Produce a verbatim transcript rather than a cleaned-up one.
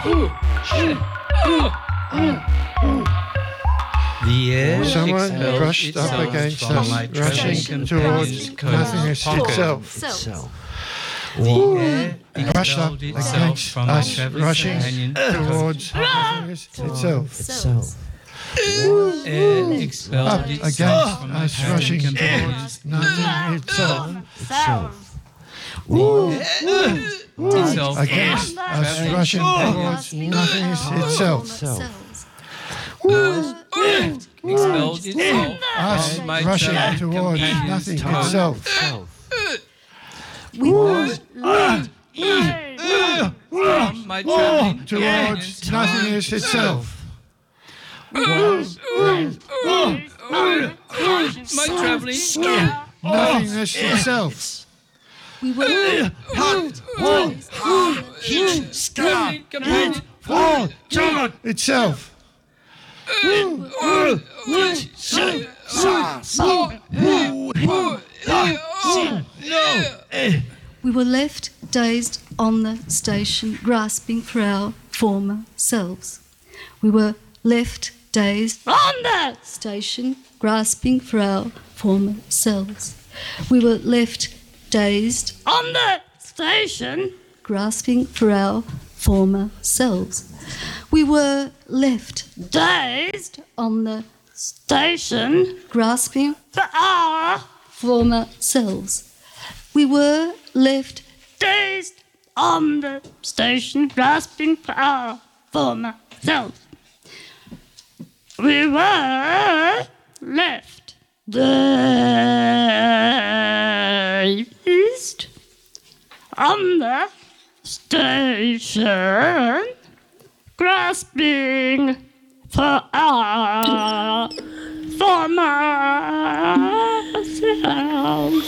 The air Someone expels brushed up itself against from us, my rushing traveling towards companion's nothingness pocket. itself. Self. The air Brushed up expelled itself against from my us, traveling rushing companion's towards nothingness itself. Itself. air expelled Up itself against from my us, traveling rushing companion's towards nothing itself. Itself. itself Against us, traveling rushing companion's towards nothingness itself. Self. expelled itself Us from my rushing traveling towards companion's nothing tongue. itself. Self. We were From my traveling Towards companion's tongue. nothingness itself. My traveling Nothingness itself. we were traveling companion Itself. we were left dazed on the station, grasping for our former selves. We were left dazed on the station, grasping for our former selves. We were left dazed on the station, grasping for our former selves. We were left dazed on the station, grasping for our former selves. We were left dazed on the station, grasping for our former selves. We were left dazed on the station, grasping for our